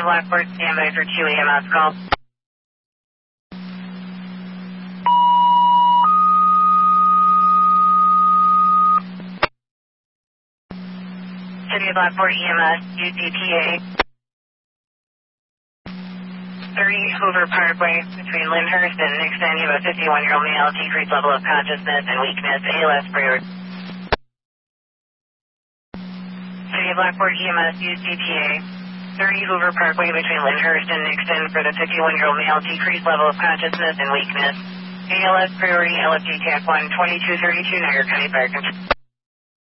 of Lockport, standby for 2 EMS call. City of Lockport EMS, UCPA. 30 Hoover Parkway between Lyndhurst and Nixon. You have a 51-year-old male, decreased level of consciousness and weakness, ALS priority. City of Lockport EMS, UCPA. 30 Hoover Parkway between Lyndhurst and Nixon for the 51-year-old male, decreased level of consciousness and weakness, ALS priority, LFD TAC 1, 2232, Niagara County Fire Control.